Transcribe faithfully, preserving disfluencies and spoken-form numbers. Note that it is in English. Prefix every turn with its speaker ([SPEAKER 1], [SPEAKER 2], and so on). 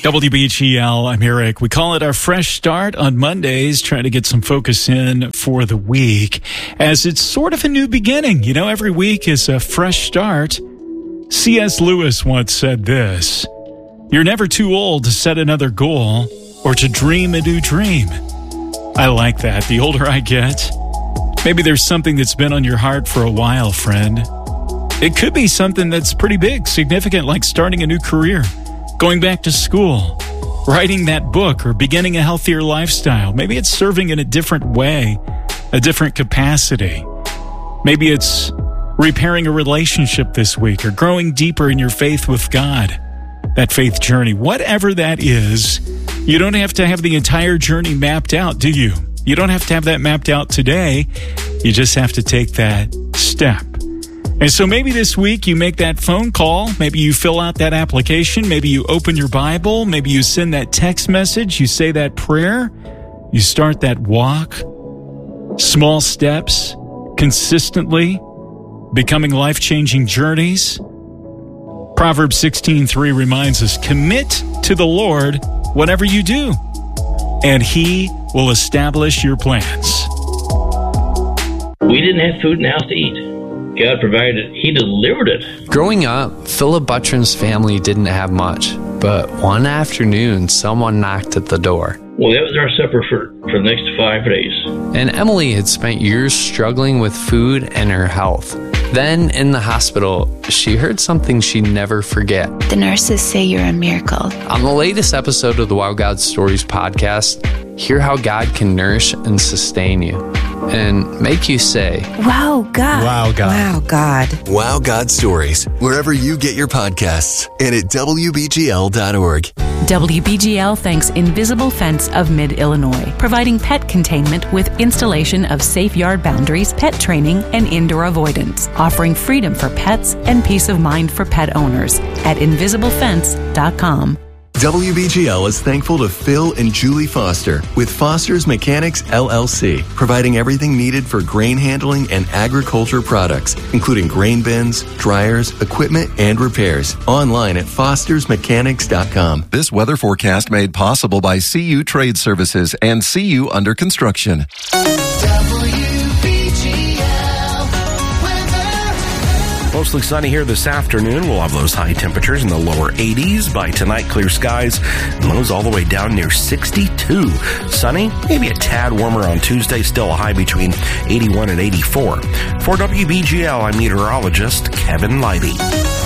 [SPEAKER 1] W B G L, I'm Eric. We call it our fresh start on Mondays, trying to get some focus in for the week, as it's sort of a new beginning. You know, every week is a fresh start. C S Lewis once said this: "You're never too old to set another goal or to dream a new dream." I like that. The older I get, maybe there's something that's been on your heart for a while, friend. It could be something that's pretty big, significant, like starting a new career, going back to school, writing that book, or beginning a healthier lifestyle. Maybe it's serving in a different way, a different capacity. Maybe it's repairing a relationship this week, or growing deeper in your faith with God, that faith journey. Whatever that is, you don't have to have the entire journey mapped out, do you? You don't have to have that mapped out today. You just have to take that step. And so maybe this week you make that phone call, maybe you fill out that application, maybe you open your Bible, maybe you send that text message, you say that prayer, you start that walk. Small steps, consistently, becoming life-changing journeys. Proverbs sixteen three reminds us, "Commit to the Lord whatever you do, and He will establish your plans."
[SPEAKER 2] We didn't have food in the house to eat. God provided it. He delivered it.
[SPEAKER 3] Growing up, Philip Butron's family didn't have much, but one afternoon, someone knocked at the door.
[SPEAKER 2] Well, that was our supper for, for the next five days.
[SPEAKER 3] And Emily had spent years struggling with food and her health. Then, in the hospital, she heard something she'd never forget.
[SPEAKER 4] The nurses say you're a miracle.
[SPEAKER 3] On the latest episode of the Wow God Stories podcast, hear how God can nourish and sustain you and make you say,
[SPEAKER 4] "Wow, God."
[SPEAKER 5] Wow, God.
[SPEAKER 6] Wow, God.
[SPEAKER 7] Wow God Stories, wherever you get your podcasts, and at W B G L dot org.
[SPEAKER 8] W B G L thanks Invisible Fence of Mid-Illinois, providing pet containment with installation of safe yard boundaries, pet training, and indoor avoidance, offering freedom for pets and peace of mind for pet owners at invisible fence dot com.
[SPEAKER 7] W B G L is thankful to Phil and Julie Foster with Foster's Mechanics L L C, providing everything needed for grain handling and agriculture products, including grain bins, dryers, equipment, and repairs. Online at fosters mechanics dot com.
[SPEAKER 9] This weather forecast made possible by C U Trade Services and C U Under Construction.
[SPEAKER 10] Mostly sunny here this afternoon. We'll have those high temperatures in the lower eighties. By tonight, clear skies, and lows all the way down near sixty-two. Sunny, maybe a tad warmer on Tuesday, still a high between eighty-one and eighty-four. For W B G L, I'm meteorologist Kevin Leiby.